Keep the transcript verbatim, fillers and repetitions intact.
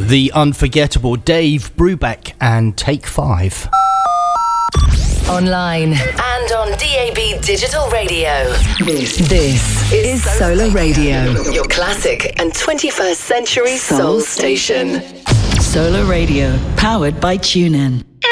The unforgettable Dave Brubeck and Take Five. Online and on D A B Digital Radio. This, this is Solar Radio, your classic and twenty-first century soul station. Solar Radio, powered by TuneIn.